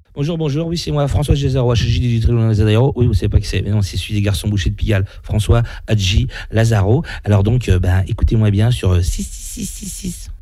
Bonjour, bonjour, oui, c'est moi, François Gézaro, HJ Digital Lazaro. Oui, vous savez pas qui c'est, mais non, c'est celui des garçons bouchés de Pigalle, François Hadji Lazaro. Alors donc, écoutez-moi bien sur 6666.